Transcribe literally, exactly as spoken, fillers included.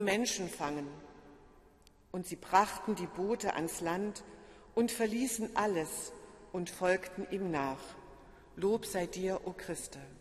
Menschen fangen. Und sie brachten die Boote ans Land und verließen alles und folgten ihm nach. Lob sei dir, o Christe.